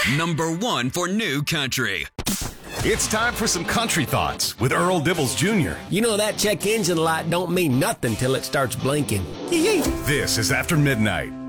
#1 for new country. It's time for some country thoughts with Earl Dibbles Jr. You know that check engine light don't mean nothing till it starts blinking. This is After Midnight.